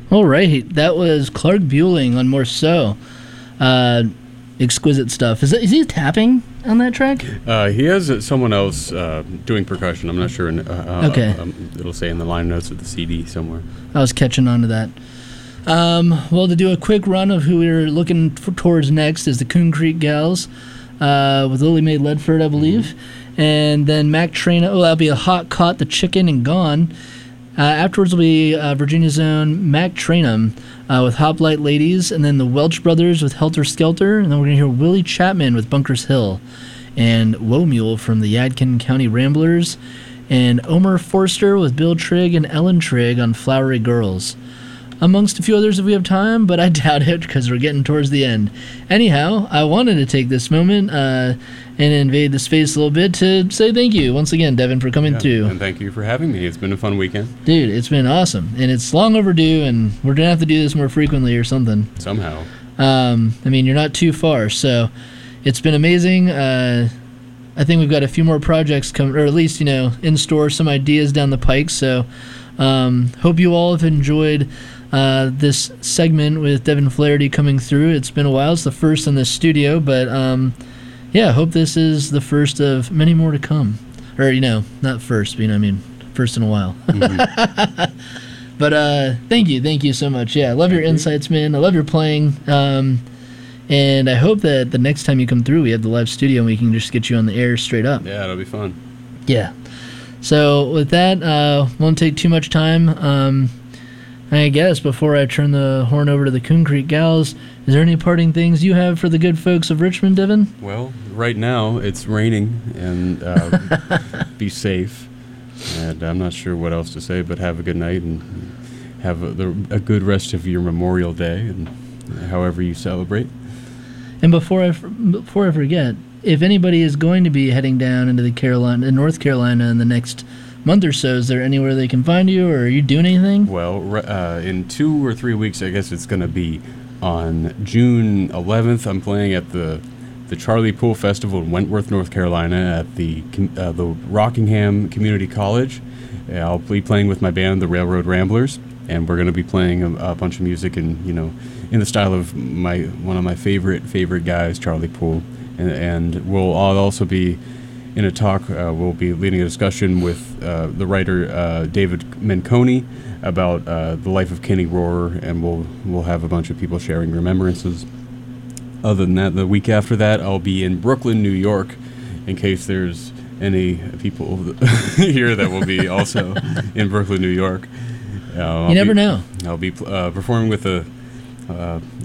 All right, that was Clark Bueling on Morceau. Exquisite stuff. Is he tapping on that track? He has someone else doing percussion. I'm not sure. Okay. It'll say in the line notes of the CD somewhere. I was catching on to that. Well, to do a quick run of who we're looking towards next is the Coon Creek Gals with Lily Mae Ledford, I believe. Mm-hmm. And then Mac Traina. Oh, that'll be a Hot Caught the Chicken and Gone. Afterwards will be Virginia's own Mac Trainum with Hoplite Ladies, and then the Welch Brothers with Helter Skelter, and then we're going to hear Willie Chapman with Bunkers Hill, and Womule from the Yadkin County Ramblers, and Omer Forster with Bill Trigg and Ellen Trigg on Flowery Girls. Amongst a few others if we have time, but I doubt it because we're getting towards the end. Anyhow, I wanted to take this moment and invade the space a little bit to say thank you once again, Devin, for coming through. And thank you for having me. It's been a fun weekend. Dude, it's been awesome. And it's long overdue, and we're going to have to do this more frequently or something. Somehow. I mean, you're not too far, so it's been amazing. I think we've got a few more projects coming, or at least, in store, some ideas down the pike. So hope you all have enjoyed this segment with Devin Flaherty coming through. It's been a while. It's the first in the studio, but I hope this is the first of many more to come. Or, not first, but first in a while. Mm-hmm. But thank you so much. Yeah, I love your insights, man. I love your playing. And I hope that the next time you come through, we have the live studio and we can just get you on the air straight up. Yeah, it'll be fun. Yeah. So with that, won't take too much time. I guess before I turn the horn over to the Coon Creek Gals, is there any parting things you have for the good folks of Richmond, Devin? Well, right now it's raining, and be safe. And I'm not sure what else to say, but have a good night and have a good rest of your Memorial Day and however you celebrate. And before I forget, if anybody is going to be heading down into North Carolina in the next month or so, is there anywhere they can find you, or are you doing anything? Well, in 2 or 3 weeks, I guess it's going to be on June 11th. I'm playing at the Charlie Poole Festival in Wentworth, North Carolina at the Rockingham Community College. I'll be playing with my band, the Railroad Ramblers, and we're going to be playing a bunch of music in the style of one of my favorite guys, Charlie Poole. And I'll also be in a talk. We'll be leading a discussion with the writer David Menconi about the life of Kenny Rohrer, and we'll have a bunch of people sharing remembrances. Other than that, the week after that, I'll be in Brooklyn, New York, in case there's any people here that will be also in Brooklyn, New York. You never know. I'll be performing with a